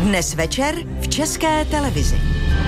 Dnes večer v České televizi.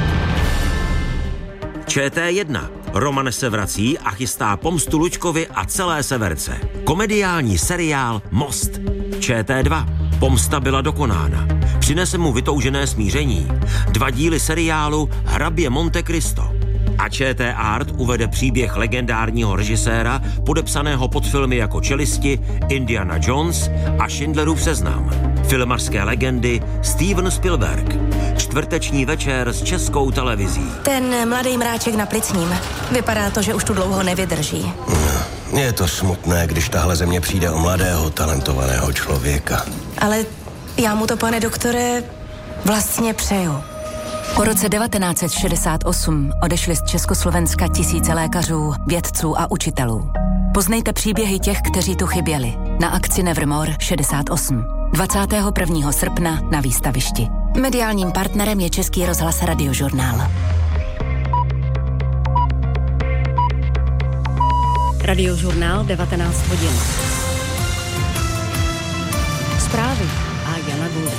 ČT1. Roman se vrací a chystá pomstu Luďkovi a celé severce. Komediální seriál Most. ČT2. Pomsta byla dokonána. Přinese mu vytoužené smíření. 2 díly seriálu Hrabě Monte Cristo. A ČT Art uvede příběh legendárního režiséra, podepsaného pod filmy jako Čelisti, Indiana Jones a Schindlerův seznam. Filmařské legendy Steven Spielberg. Čtvrteční večer s Českou televizí. Ten mladý mráček na plicním. Vypadá to, že už tu dlouho nevydrží. Je to smutné, když tahle země přijde o mladého, talentovaného člověka. Ale já mu to, pane doktore, vlastně přeju. Po roce 1968 odešli z Československa tisíce lékařů, vědců a učitelů. Poznejte příběhy těch, kteří tu chyběli. Na akci Nevermore 68. 21. srpna na výstavišti. Mediálním partnerem je Český rozhlas Radiožurnál. Radiožurnál 19 hodin. Zprávy a Jana Gulda.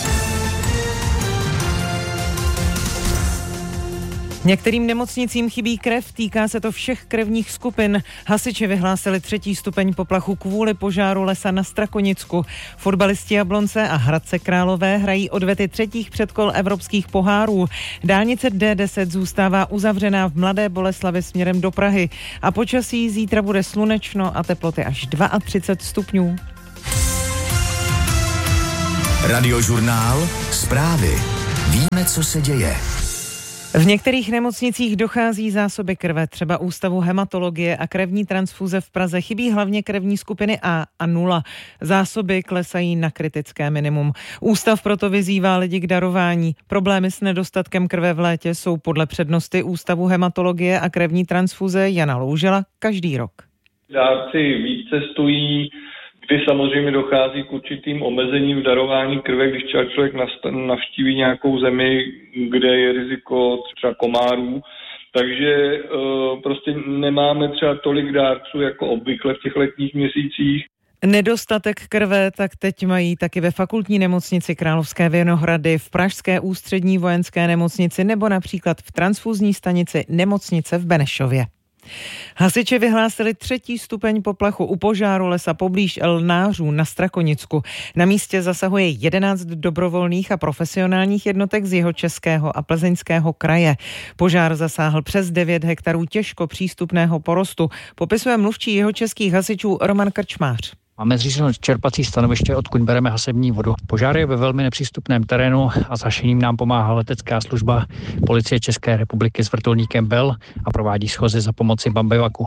Některým nemocnicím chybí krev, týká se to všech krevních skupin. Hasiči vyhlásili 3. stupeň poplachu kvůli požáru lesa na Strakonicku. Fotbalisti Jablonce a Hradce Králové hrají odvety 3. předkol evropských pohárů. Dálnice D10 zůstává uzavřená v Mladé Boleslavi směrem do Prahy. A počasí zítra bude slunečno a teploty až 32 stupňů. Radiožurnál. Zprávy. Víme, co se děje. V některých nemocnicích dochází zásoby krve, třeba Ústavu hematologie a krevní transfuze v Praze chybí hlavně krevní skupiny A a 0. Zásoby klesají na kritické minimum. Ústav proto vyzývá lidi k darování. Problémy s nedostatkem krve v létě jsou podle přednosty Ústavu hematologie a krevní transfuze Jana Loužela každý rok. Dárci víc cestují, kdy samozřejmě dochází k určitým omezením v darování krve, když třeba člověk navštíví nějakou zemi, kde je riziko třeba komárů. Takže prostě nemáme třeba tolik dárců jako obvykle v těch letních měsících. Nedostatek krve tak teď mají taky ve fakultní nemocnici Královské Vinohrady, v pražské ústřední vojenské nemocnici nebo například v transfuzní stanici nemocnice v Benešově. Hasiči vyhlásili 3. stupeň poplachu u požáru lesa poblíž Lnářů na Strakonicku. Na místě zasahuje 11 dobrovolných a profesionálních jednotek z Jihočeského a Plzeňského kraje. Požár zasáhl přes 9 hektarů těžko přístupného porostu, popisuje mluvčí jihočeských hasičů Roman Krčmář. Máme zřízeno čerpací stanoviště, odkud bereme hasební vodu. Požár je ve velmi nepřístupném terénu a s hašením nám pomáhá letecká služba Policie České republiky s vrtulníkem Bell a provádí schozy za pomoci bambivaku.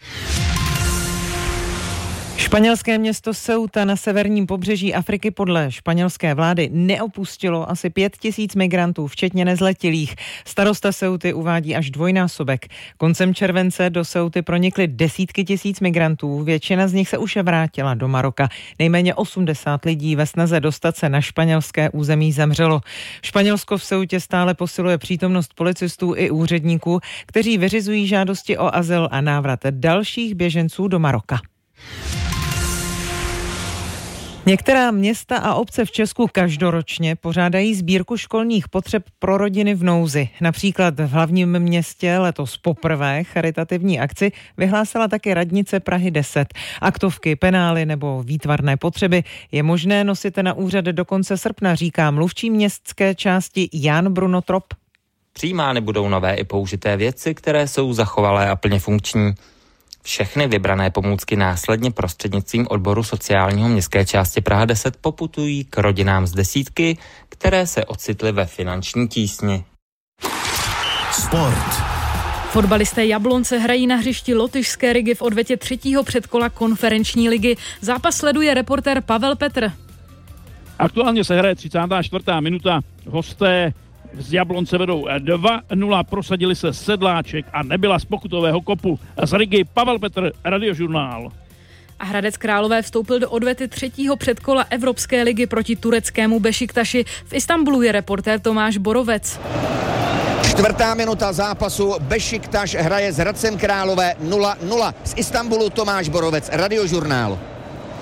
Španělské město Ceuta na severním pobřeží Afriky podle španělské vlády neopustilo asi 5 000 migrantů, včetně nezletilých. Starosta Ceuty uvádí až dvojnásobek. Koncem července do Ceuty pronikly desítky tisíc migrantů, většina z nich se už vrátila do Maroka. Nejméně 80 lidí ve snaze dostat se na španělské území zemřelo. Španělsko v Ceutě stále posiluje přítomnost policistů i úředníků, kteří vyřizují žádosti o azyl a návrat dalších běženců do Maroka. Některá města a obce v Česku každoročně pořádají sbírku školních potřeb pro rodiny v nouzi. Například v hlavním městě letos poprvé charitativní akci vyhlásila také radnice Prahy 10. Aktovky, penály nebo výtvarné potřeby je možné nosit na úřad do konce srpna, říká mluvčí městské části Jan Bruno Trop. Přijímány budou nové i použité věci, které jsou zachovalé a plně funkční. Všechny vybrané pomůcky následně prostřednictvím odboru sociálního městské části Praha 10 poputují k rodinám z desítky, které se ocitly ve finanční tísni. Sport. Fotbalisté Jablonce hrají na hřišti lotyšské ligy v odvetě 3. předkola konferenční ligy. Zápas sleduje reportér Pavel Petr. Aktuálně se hraje 34. minuta. Hosté z Jablonce vedou 2-0, prosadili se Sedláček a Nebyla z pokutového kopu. Z Rigy Pavel Petr, Radiožurnál. A Hradec Králové vstoupil do odvety 3. předkola Evropské ligy proti tureckému Bešiktaši. V Istanbulu je reportér Tomáš Borovec. 4. minuta zápasu, Bešiktaš hraje s Hradcem Králové 0-0. Z Istanbulu Tomáš Borovec, Radiožurnál.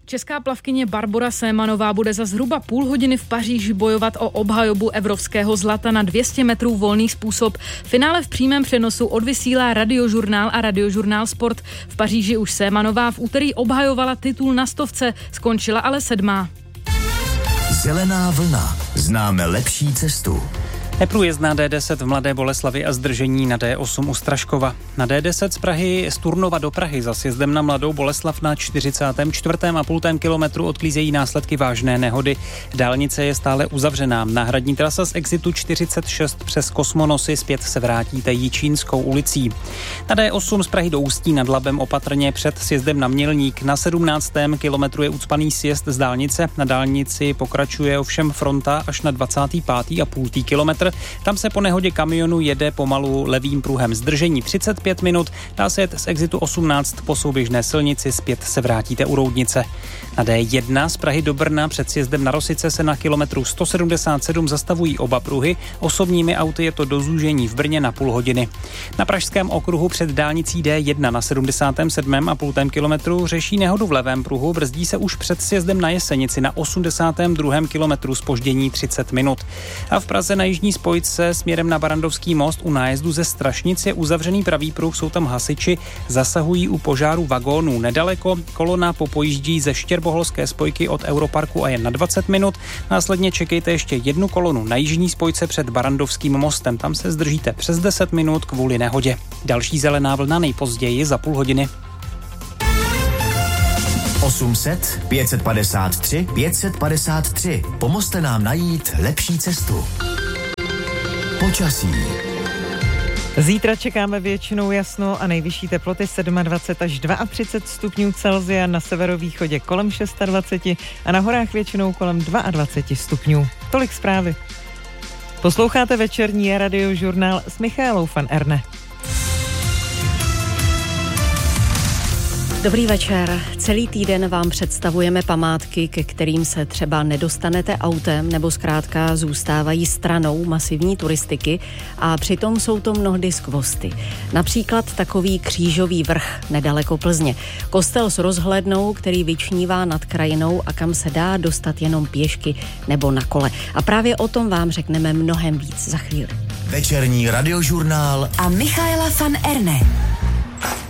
Česká plavkyně Barbora Sémanová bude za zhruba půl hodiny v Paříži bojovat o obhajobu evropského zlata na 200 metrů volný způsob. Finále v přímém přenosu odvysílá Radiožurnál a Radiožurnál Sport. V Paříži už Sémanová v úterý obhajovala titul na 100, skončila ale 7. Zelená vlna. Známe lepší cestu. Neprůjezdná D10 v Mladé Boleslavi a zdržení na D8 u Straškova. Na D10 z Prahy z Turnova do Prahy za sjezdem na Mladou Boleslav na 44,5 kilometru odklízejí následky vážné nehody. Dálnice je stále uzavřená. Náhradní trasa z exitu 46 přes Kosmonosy zpět se vrátíte Jičínskou ulicí. Na D8 z Prahy do Ústí nad Labem opatrně před sjezdem na Mělník. Na 17. kilometru je ucpaný sjezd z dálnice. Na dálnici pokračuje ovšem fronta až na 25,5 kilometr. Tam se po nehodě kamionu jede pomalu levým pruhem. Zdržení 35 minut, dá se jet z exitu 18 po souběžné silnici, zpět se vrátíte u Roudnice. Na D1 z Prahy do Brna před sjezdem na Rosice se na kilometru 177 zastavují oba pruhy, osobními auty je to do zúžení v Brně na půl hodiny. Na pražském okruhu před dálnicí D1 na 77,5 kilometru řeší nehodu v levém pruhu, brzdí se už před sjezdem na Jesenici na 82. kilometru, zpoždění 30 minut. A v Praze na jižní spojce směrem na Barandovský most u nájezdu ze Strašnic je uzavřený pravý pruh, jsou tam hasiči, zasahují u požáru vagónů. Nedaleko kolona popojíždí ze Štěrboholské spojky od Europarku a jen na 20 minut. Následně čekejte ještě jednu kolonu na jižní spojce před Barandovským mostem. Tam se zdržíte přes 10 minut kvůli nehodě. Další zelená vlna nejpozději za půl hodiny. 800 553 553. Pomozte nám najít lepší cestu. Počasí. Zítra čekáme většinou jasno a nejvyšší teploty 27 až 32 stupňů Celsia, na severovýchodě kolem 26 a na horách většinou kolem 22 stupňů. Tolik zprávy. Posloucháte večerní Radiožurnál s Michaelou van Erne. Dobrý večer. Celý týden vám představujeme památky, ke kterým se třeba nedostanete autem nebo zkrátka zůstávají stranou masivní turistiky a přitom jsou to mnohdy skvosty. Například takový křížový vrch nedaleko Plzně. Kostel s rozhlednou, který vyčnívá nad krajinou a kam se dá dostat jenom pěšky nebo na kole. A právě o tom vám řekneme mnohem víc za chvíli. Večerní Radiožurnál a Michaela van Erne.